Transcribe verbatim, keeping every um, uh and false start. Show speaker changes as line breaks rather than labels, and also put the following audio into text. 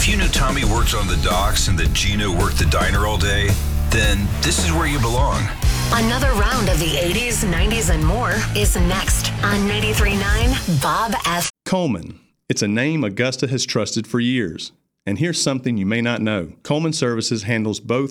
If you knew Tommy worked on the docks and that Gina worked the diner all day, then this is where you belong.
Another round of the eighties, nineties, and more is next on ninety-three point nine Bob F.
Coleman. It's a name Augusta has trusted for years. And here's something you may not know. Coleman Services handles both